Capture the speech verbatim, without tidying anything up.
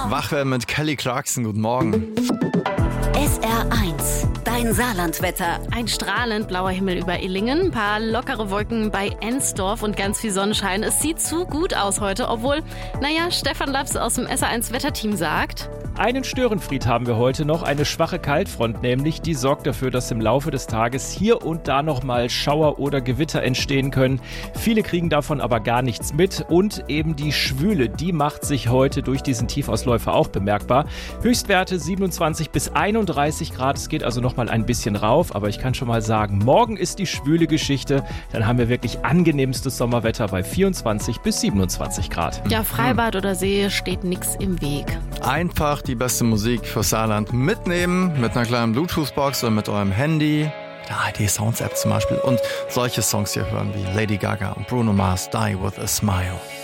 Wach werden mit Kelly Clarkson. Guten Morgen. S R eins, dein Saarlandwetter. Ein strahlend blauer Himmel über Illingen, ein paar lockere Wolken bei Ensdorf und ganz viel Sonnenschein. Es sieht zu gut aus heute, obwohl, naja, Stefan Laps aus dem S R eins Wetterteam sagt... Einen Störenfried haben wir heute noch, eine schwache Kaltfront nämlich, die sorgt dafür, dass im Laufe des Tages hier und da nochmal Schauer oder Gewitter entstehen können. Viele kriegen davon aber gar nichts mit und eben die Schwüle, die macht sich heute durch diesen Tiefausläufer auch bemerkbar. Höchstwerte siebenundzwanzig bis einunddreißig Grad, es geht also nochmal ein bisschen rauf, aber ich kann schon mal sagen, morgen ist die schwüle Geschichte, dann haben wir wirklich angenehmstes Sommerwetter bei vierundzwanzig bis siebenundzwanzig Grad. Ja, Freibad oder See steht nichts im Weg. Einfach die beste Musik für Saarland mitnehmen, mit einer kleinen Bluetooth-Box oder mit eurem Handy, der A R D Sounds App zum Beispiel, und solche Songs hier hören wie Lady Gaga und Bruno Mars, Die With A Smile.